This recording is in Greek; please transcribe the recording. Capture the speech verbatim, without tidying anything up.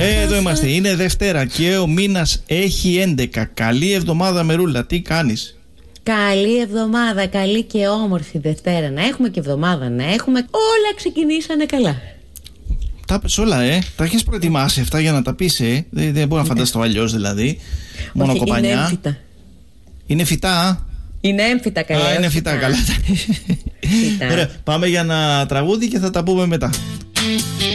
Ε, εδώ είμαστε. Είναι Δευτέρα και ο μήνας έχει έντεκα. Καλή εβδομάδα, Μερούλα. Τι κάνεις? Καλή εβδομάδα, καλή και όμορφη Δευτέρα να έχουμε και εβδομάδα να έχουμε. Όλα ξεκινήσανε καλά. Τα πες όλα, ε. Τα έχεις προετοιμάσει αυτά για να τα πεις, ε. Δεν, δεν μπορώ να φανταστώ αλλιώς δηλαδή. Μόνο κοπανιά. Είναι έμφυτα. Είναι φυτά. Είναι έμφυτα καλά. Α, είναι φυτά, καλά. Ωραία, πάμε για ένα τραγούδι και θα τα πούμε μετά.